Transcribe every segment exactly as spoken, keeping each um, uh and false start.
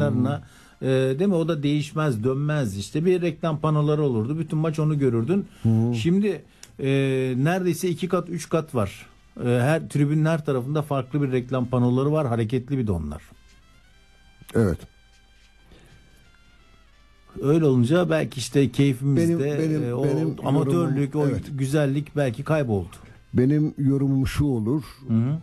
kenarına e, değil mi? O da değişmez, dönmez. İşte bir reklam panoları olurdu. Bütün maç onu görürdün. Hı. Şimdi e, neredeyse iki kat, üç kat var. E, her tribünün her tarafında farklı bir reklam panoları var. Hareketli bir de onlar. Evet. Öyle olunca belki işte keyfimizde Benim- benim- e, o benim amatörlük, yorumum- o evet. güzellik belki kayboldu. Benim yorumum şu olur. Hı hı.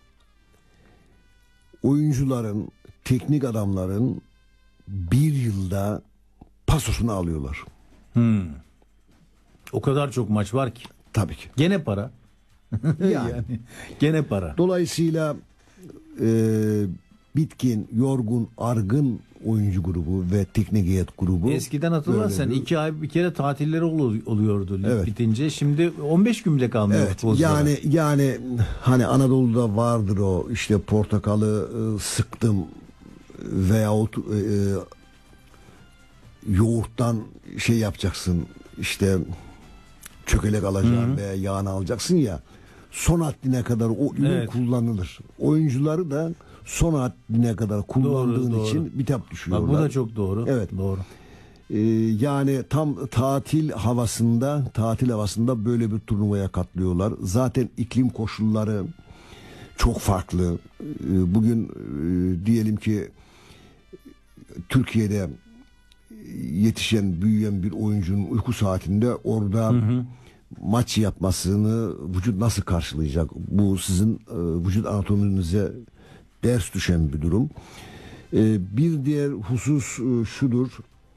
Oyuncuların, teknik adamların bir yılda pasosunu alıyorlar. Hmm. O kadar çok maç var ki. Tabii ki. Gene para. Yani. yani gene para. Dolayısıyla e, bitkin, yorgun, argın oyuncu grubu ve teknik heyet grubu. Eskiden hatırlarsan böyle bir- iki ay bir kere tatilleri olu- oluyordu lig Evet. bitince. Şimdi on beş gün bile kalmıyor Evet, futbolculara. yani yani hani Anadolu'da vardır o işte portakalı e, sıktım veyahut e, e, yoğurttan şey yapacaksın işte çökelek alacaksın veya yağını alacaksın ya, son haddine kadar o ürün Evet. kullanılır. Oyuncuları da son haddine kadar kullandığın Doğru, doğru. için bitap Bak, düşüyorlar. bu da çok doğru. Evet. Doğru. Ee, yani tam tatil havasında tatil havasında böyle bir turnuvaya katlıyorlar. Zaten iklim koşulları çok farklı. Ee, bugün e, diyelim ki Türkiye'de yetişen, büyüyen bir oyuncunun uyku saatinde orada Hı hı. maç yapmasını vücut nasıl karşılayacak? Bu sizin e, vücut anatominize ders düşen bir durum. E, bir diğer husus e, şudur.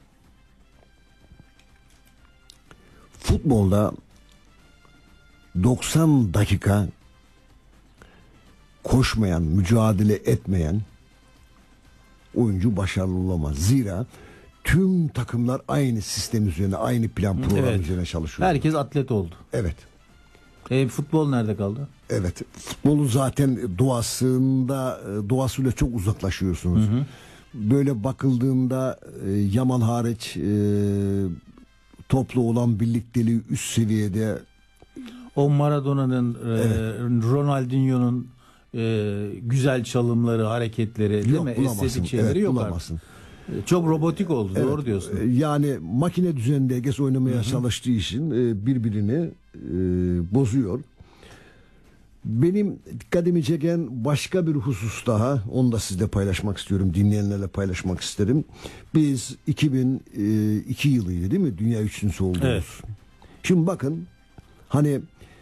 Futbolda doksan dakika koşmayan, mücadele etmeyen oyuncu başarılı olamaz. Zira tüm takımlar aynı sistem üzerine, aynı plan program Evet. üzerine çalışıyor. Herkes atlet oldu. Evet. E, futbol nerede kaldı? Evet. Futbolu zaten doğasında doğasıyla çok uzaklaşıyorsunuz. Hı hı. Böyle bakıldığında e, Yamal hariç e, toplu olan birlikteliği üst seviyede. O Maradona'nın, e, Evet. Ronaldinho'nun e, güzel çalımları, hareketleri değil Yok, mi? bulamazsın. Estetik şeyleri Evet, yok bulamazsın. artık. Çok robotik oldu. Evet. Doğru diyorsun. E, Yani makine düzeninde herkes oynamaya çalıştığı için e, birbirini e, bozuyor. Benim dikkatimi çeken başka bir husus daha, onu da sizle paylaşmak istiyorum, dinleyenlerle paylaşmak isterim. Biz iki bin iki yılıydı değil mi? Dünya üçüncüsü olduğumuz. Evet. Şimdi bakın, hani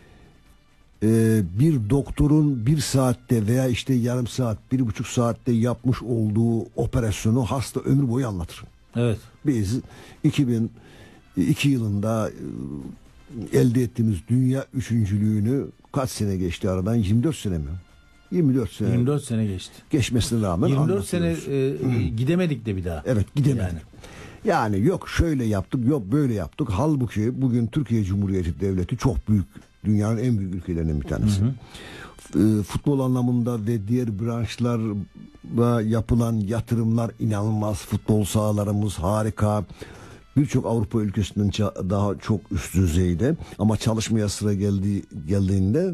e, bir doktorun bir saatte veya işte yarım saat, bir buçuk saatte yapmış olduğu operasyonu hasta ömür boyu anlatır. Evet. Biz iki bin iki yılında e, elde ettiğimiz dünya üçüncülüğünü kaç sene geçti aradan? yirmi dört sene mi? yirmi dört sene yirmi dört sene geçti. geçmesine rağmen yirmi dört sene anlatıyoruz. e, gidemedik de bir daha. Evet, gidemedik. Yani. Yani yok şöyle yaptık, yok böyle yaptık. Halbuki bugün Türkiye Cumhuriyeti Devleti çok büyük, dünyanın en büyük ülkelerinden bir tanesi. Hı F- e, Futbol anlamında ve diğer branşlarda yapılan yatırımlar inanılmaz. Futbol sahalarımız harika. Birçok Avrupa ülkesinden ça- daha çok üst düzeyde. Ama çalışmaya sıra geldiği geldiğinde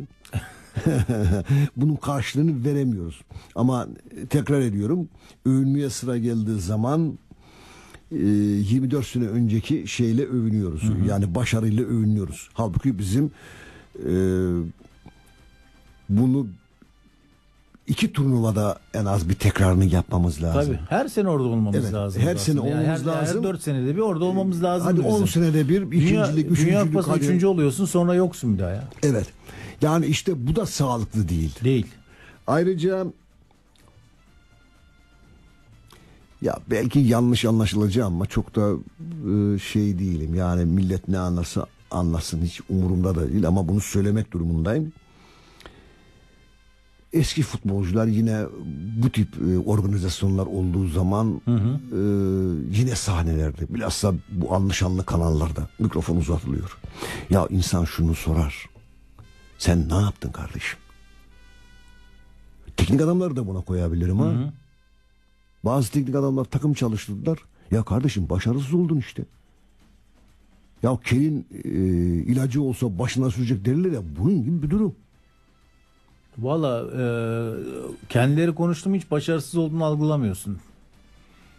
bunun karşılığını veremiyoruz. Ama tekrar ediyorum, övünmeye sıra geldiği zaman e, yirmi dört sene önceki şeyle övünüyoruz. Hı hı. Yani başarıyla övünüyoruz. Halbuki bizim e, bunu iki turnuvada en az bir tekrarını yapmamız lazım. Tabii. Her sene orada olmamız Evet, lazım. her aslında. sene Yani olmamız her, lazım. Her dört senede bir orada olmamız lazım. Hadi on senede bir Dünya, ikincilik, Dünya üçüncülük. Kupası hadi. üçüncü oluyorsun, sonra yoksun bir daha ya. Evet. Yani işte bu da sağlıklı değil. Değil. Ayrıca ya belki yanlış anlaşılacağım ama çok da e, şey değilim. Yani millet ne anlarsa anlasın, hiç umurumda da değil ama bunu söylemek durumundayım. Eski futbolcular yine bu tip e, organizasyonlar olduğu zaman Hı hı. e, yine sahnelerde, bilhassa bu anlı şanlı kanallarda mikrofon uzatılıyor. Ya insan şunu sorar. Sen ne yaptın kardeşim? Teknik adamları da buna koyabilirim ha. Hı hı. Bazı teknik adamlar takım çalıştırdılar. Ya kardeşim başarısız oldun işte. Ya kelin e, ilacı olsa başına sürecek derler ya, bunun gibi bir durum. Valla e, kendileri konuştum, hiç başarısız olduğunu algılamıyorsun.